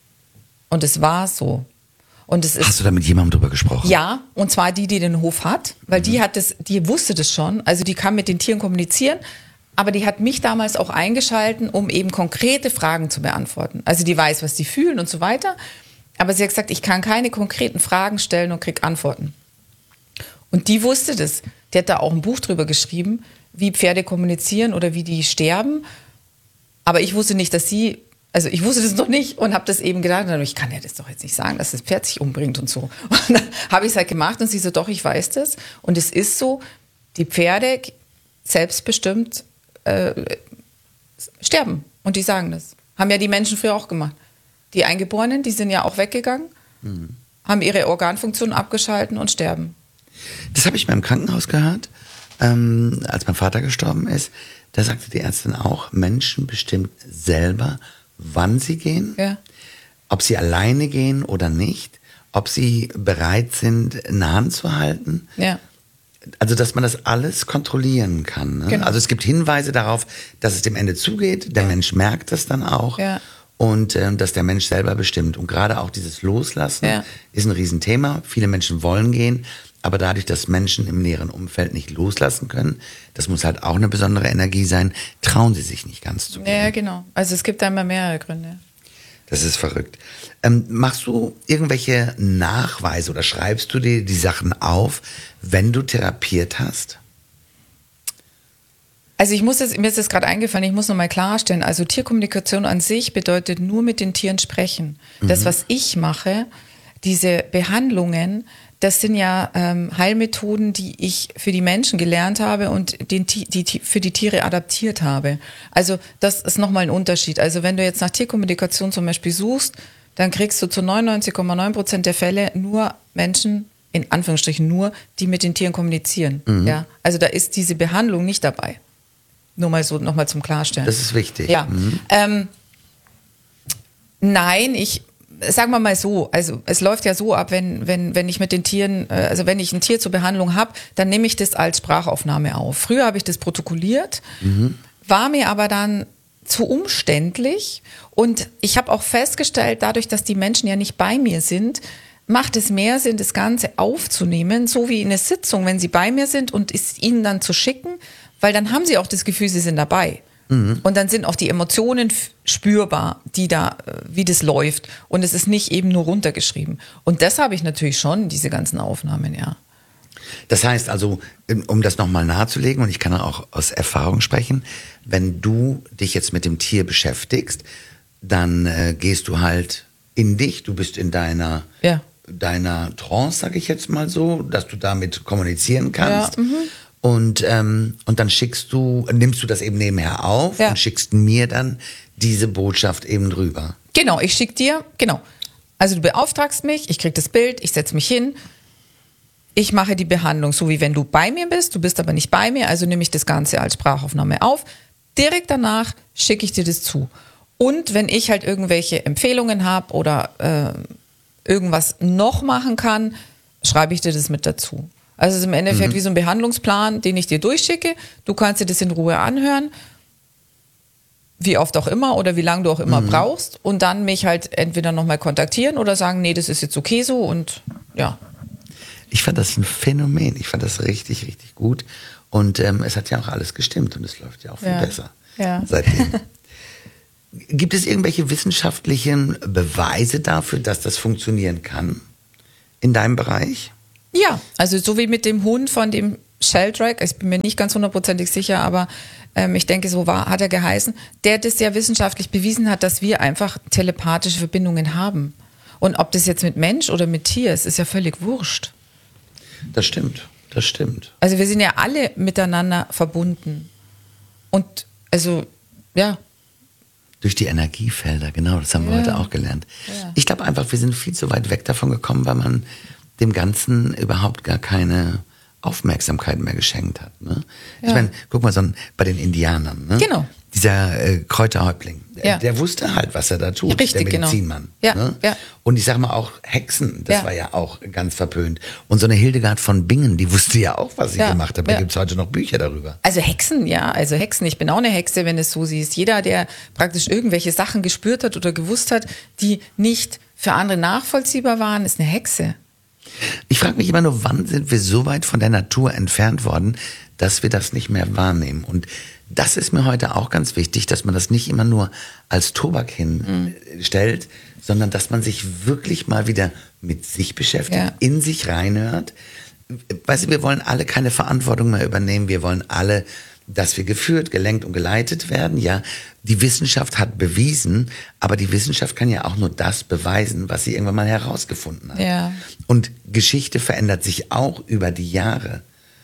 Und es war so. Und es ist, hast du da mit jemandem drüber gesprochen? Ja, und zwar die, die den Hof hat, weil mhm. die hat das, die wusste das schon, also die kann mit den Tieren kommunizieren, aber die hat mich damals auch eingeschalten, um eben konkrete Fragen zu beantworten. Also die weiß, was die fühlen und so weiter, aber sie hat gesagt, ich kann keine konkreten Fragen stellen und krieg Antworten. Und die wusste das. Die hat da auch ein Buch drüber geschrieben, wie Pferde kommunizieren oder wie die sterben. Aber ich wusste nicht, dass sie, also ich wusste das noch nicht und habe das eben gedacht, ich kann ja das doch jetzt nicht sagen, dass das Pferd sich umbringt und so. Und dann habe ich es halt gemacht und sie so, doch, ich weiß das. Und es ist so, die Pferde selbstbestimmt äh, sterben. Und die sagen das. Haben ja die Menschen früher auch gemacht. Die Eingeborenen, die sind ja auch weggegangen, mhm. haben ihre Organfunktion abgeschalten und sterben. Das habe ich mal im Krankenhaus gehört, ähm, als mein Vater gestorben ist. Da sagte die Ärztin auch, Menschen bestimmen selber, wann sie gehen, ja. ob sie alleine gehen oder nicht, ob sie bereit sind, eine Hand zu halten. Ja. Also, dass man das alles kontrollieren kann. Ne? Genau. Also es gibt Hinweise darauf, dass es dem Ende zugeht. Der ja. Mensch merkt das dann auch. Ja. Und äh, dass der Mensch selber bestimmt. Und gerade auch dieses Loslassen ja. ist ein Riesenthema. Viele Menschen wollen gehen, aber dadurch, dass Menschen im näheren Umfeld nicht loslassen können, das muss halt auch eine besondere Energie sein, trauen sie sich nicht ganz zu gehen. Ja, genau. Also es gibt da immer mehrere Gründe. Das ist verrückt. Ähm, machst du irgendwelche Nachweise oder schreibst du dir die Sachen auf, wenn du therapiert hast? Also ich muss jetzt, mir ist das gerade eingefallen, ich muss nochmal klarstellen, also Tierkommunikation an sich bedeutet nur mit den Tieren sprechen. Mhm. Das, was ich mache, diese Behandlungen, das sind ja ähm, Heilmethoden, die ich für die Menschen gelernt habe und den, die, die für die Tiere adaptiert habe. Also das ist nochmal ein Unterschied. Also wenn du jetzt nach Tierkommunikation zum Beispiel suchst, dann kriegst du zu neunundneunzig Komma neun Prozent der Fälle nur Menschen, in Anführungsstrichen nur, die mit den Tieren kommunizieren. Mhm. Ja? Also da ist diese Behandlung nicht dabei. Nur mal so nochmal zum Klarstellen. Das ist wichtig. Ja. Mhm. Ähm, nein, ich sagen wir mal so, also es läuft ja so ab, wenn, wenn, wenn ich mit den Tieren, also wenn ich ein Tier zur Behandlung habe, dann nehme ich das als Sprachaufnahme auf. Früher habe ich das protokolliert, mhm. war mir aber dann zu umständlich und ich habe auch festgestellt, dadurch, dass die Menschen ja nicht bei mir sind, macht es mehr Sinn, das Ganze aufzunehmen, so wie in einer Sitzung, wenn sie bei mir sind und es ihnen dann zu schicken, weil dann haben sie auch das Gefühl, sie sind dabei. Mhm. Und dann sind auch die Emotionen f- spürbar, die da, wie das läuft. Und es ist nicht eben nur runtergeschrieben. Und das habe ich natürlich schon, diese ganzen Aufnahmen, ja. Das heißt also, um das nochmal nahezulegen, und ich kann auch aus Erfahrung sprechen, wenn du dich jetzt mit dem Tier beschäftigst, dann äh, gehst du halt in dich, du bist in deiner, ja. deiner Trance, sage ich jetzt mal so, dass du damit kommunizieren kannst. Ja, mhm. Und, ähm, und dann schickst du, nimmst du das eben nebenher auf ja. und schickst mir dann diese Botschaft eben drüber. Genau, ich schick dir, genau. Also du beauftragst mich, ich krieg das Bild, ich setze mich hin, ich mache die Behandlung, so wie wenn du bei mir bist, du bist aber nicht bei mir, also nehme ich das Ganze als Sprachaufnahme auf. Direkt danach schicke ich dir das zu. Und wenn ich halt irgendwelche Empfehlungen habe oder äh, irgendwas noch machen kann, schreibe ich dir das mit dazu. Also es ist im Endeffekt mhm. wie so ein Behandlungsplan, den ich dir durchschicke. Du kannst dir das in Ruhe anhören, wie oft auch immer oder wie lange du auch immer mhm. brauchst. Und dann mich halt entweder nochmal kontaktieren oder sagen, nee, das ist jetzt okay so und ja. Ich fand das ein Phänomen. Ich fand das richtig, richtig gut. Und ähm, es hat ja auch alles gestimmt und es läuft ja auch viel ja. besser ja. seitdem. Gibt es irgendwelche wissenschaftlichen Beweise dafür, dass das funktionieren kann in deinem Bereich? Ja, also so wie mit dem Hund von dem Sheldrake, ich bin mir nicht ganz hundertprozentig sicher, aber ähm, ich denke, so war, hat er geheißen, der das ja wissenschaftlich bewiesen hat, dass wir einfach telepathische Verbindungen haben. Und ob das jetzt mit Mensch oder mit Tier ist, ist ja völlig wurscht. Das stimmt, das stimmt. Also wir sind ja alle miteinander verbunden. Und also, ja. Durch die Energiefelder, genau, das haben wir ja. heute auch gelernt. Ja. Ich glaube einfach, wir sind viel zu weit weg davon gekommen, weil man dem Ganzen überhaupt gar keine Aufmerksamkeit mehr geschenkt hat. Ne? Ja. Ich meine, guck mal, so ein, bei den Indianern, ne? Genau. Dieser äh, Kräuterhäuptling, ja. der wusste halt, was er da tut, Richtig, der Medizinmann. Genau. Ja, ne? ja. Und ich sag mal auch Hexen, das ja. war ja auch ganz verpönt. Und so eine Hildegard von Bingen, die wusste ja auch, was sie ja. gemacht hat. Da ja. gibt es heute noch Bücher darüber. Also Hexen, ja, also Hexen. Ich bin auch eine Hexe, wenn es so siehst. Jeder, der praktisch irgendwelche Sachen gespürt hat oder gewusst hat, die nicht für andere nachvollziehbar waren, ist eine Hexe. Ich frage mich immer nur, wann sind wir so weit von der Natur entfernt worden, dass wir das nicht mehr wahrnehmen? Und das ist mir heute auch ganz wichtig, dass man das nicht immer nur als Tobak hinstellt, mhm. sondern dass man sich wirklich mal wieder mit sich beschäftigt, ja. in sich reinhört. Weißt du, wir wollen alle keine Verantwortung mehr übernehmen, wir wollen alle, dass wir geführt, gelenkt und geleitet werden. Ja, die Wissenschaft hat bewiesen, aber die Wissenschaft kann ja auch nur das beweisen, was sie irgendwann mal herausgefunden hat. Ja. Und Geschichte verändert sich auch über die Jahre.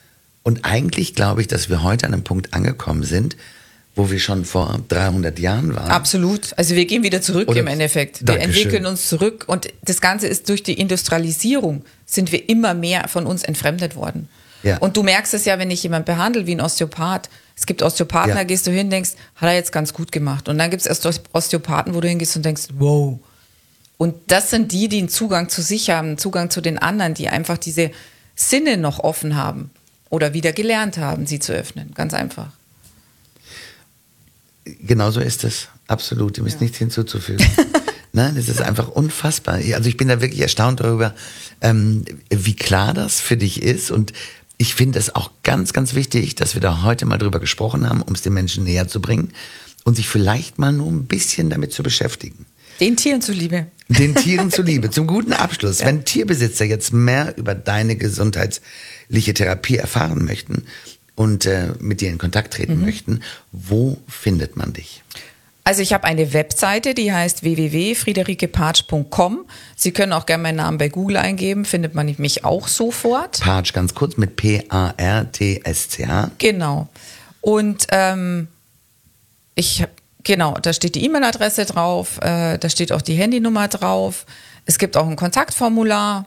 Und eigentlich glaube ich, dass wir heute an einem Punkt angekommen sind, wo wir schon vor dreihundert Jahren waren. Absolut. Also wir gehen wieder zurück Oder, im Endeffekt. Wir Dankeschön. entwickeln uns zurück. Und das Ganze ist durch die Industrialisierung, sind wir immer mehr von uns entfremdet worden. Ja. Und du merkst es ja, wenn ich jemanden behandle wie ein Osteopath. Es gibt Osteopathen, ja. da gehst du hin und denkst, hat er jetzt ganz gut gemacht. Und dann gibt es Osteopathen, wo du hingehst und denkst, wow. Und das sind die, die einen Zugang zu sich haben, einen Zugang zu den anderen, die einfach diese Sinne noch offen haben. Oder wieder gelernt haben, sie zu öffnen. Ganz einfach. Genauso ist es. Absolut. Dem ist ja. nichts hinzuzufügen. Nein, das ist einfach unfassbar. Also ich bin da wirklich erstaunt darüber, ähm, wie klar das für dich ist. Und ich finde es auch ganz, ganz wichtig, dass wir da heute mal drüber gesprochen haben, um es den Menschen näher zu bringen und sich vielleicht mal nur ein bisschen damit zu beschäftigen. Den Tieren zuliebe. Den Tieren zuliebe. Zum guten Abschluss. Ja. Wenn Tierbesitzer jetzt mehr über deine gesundheitliche Therapie erfahren möchten und äh, mit dir in Kontakt treten mhm. möchten, wo findet man dich? Also ich habe eine Webseite, die heißt w w w punkt friederike partsch punkt com. Sie können auch gerne meinen Namen bei Google eingeben, findet man mich auch sofort. Partsch, ganz kurz, mit P A R T S C H. Genau. Und ähm, ich habe Genau, da steht die E-Mail-Adresse drauf, äh, da steht auch die Handynummer drauf. Es gibt auch ein Kontaktformular.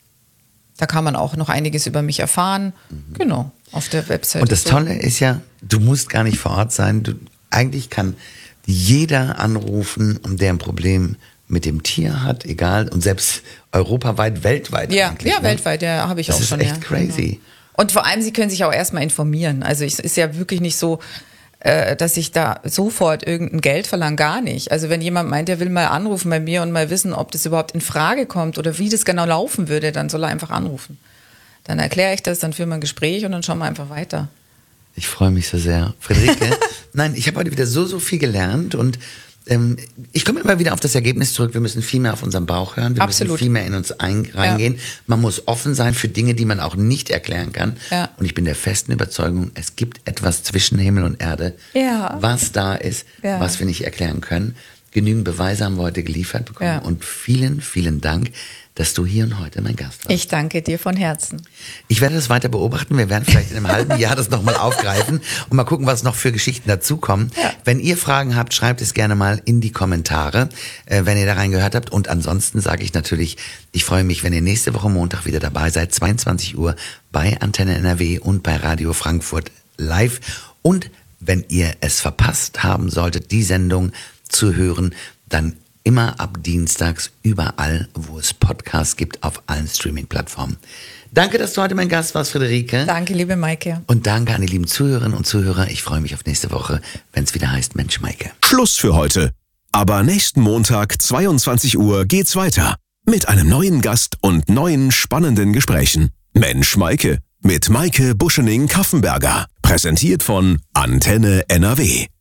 Da kann man auch noch einiges über mich erfahren. Mhm. Genau, auf der Website. Und das Tolle ist ja, du musst gar nicht vor Ort sein. Du, eigentlich kann jeder anrufen, um der ein Problem mit dem Tier hat, egal. Und selbst europaweit, weltweit. Ja, eigentlich, ja ne? weltweit, ja, habe ich das auch schon. Das ist echt ja. crazy. Genau. Und vor allem, Sie können sich auch erstmal informieren. Also es ist ja wirklich nicht so, dass ich da sofort irgendein Geld verlange, gar nicht. Also wenn jemand meint, der will mal anrufen bei mir und mal wissen, ob das überhaupt in Frage kommt oder wie das genau laufen würde, dann soll er einfach anrufen. Dann erkläre ich das, dann führen wir ein Gespräch und dann schauen wir einfach weiter. Ich freue mich so sehr. Friederike, nein, ich habe heute wieder so, so viel gelernt und ähm, ich komme immer wieder auf das Ergebnis zurück, wir müssen viel mehr auf unseren Bauch hören, wir Absolut. müssen viel mehr in uns ein, reingehen. Ja. Man muss offen sein für Dinge, die man auch nicht erklären kann. Ja. Und ich bin der festen Überzeugung, es gibt etwas zwischen Himmel und Erde, ja. was da ist, ja. was wir nicht erklären können. Genügend Beweise haben wir heute geliefert bekommen ja. und vielen, vielen Dank, dass du hier und heute mein Gast warst. Ich danke dir von Herzen. Ich werde das weiter beobachten. Wir werden vielleicht in einem halben Jahr das nochmal aufgreifen und mal gucken, was noch für Geschichten dazukommen. Ja. Wenn ihr Fragen habt, schreibt es gerne mal in die Kommentare, äh, wenn ihr da reingehört habt. Und ansonsten sage ich natürlich, ich freue mich, wenn ihr nächste Woche Montag wieder dabei seid, zweiundzwanzig Uhr bei Antenne N R W und bei Radio Frankfurt live. Und wenn ihr es verpasst haben solltet, die Sendung zu hören, dann immer ab dienstags überall, wo es Podcasts gibt, auf allen Streaming-Plattformen. Danke, dass du heute mein Gast warst, Friederike. Danke, liebe Maike. Und danke an die lieben Zuhörerinnen und Zuhörer. Ich freue mich auf nächste Woche, wenn es wieder heißt Mensch, Maike. Schluss für heute. Aber nächsten Montag, zweiundzwanzig Uhr, geht's weiter. Mit einem neuen Gast und neuen spannenden Gesprächen. Mensch, Maike. Mit Maike Buschening-Kaffenberger. Präsentiert von Antenne N R W.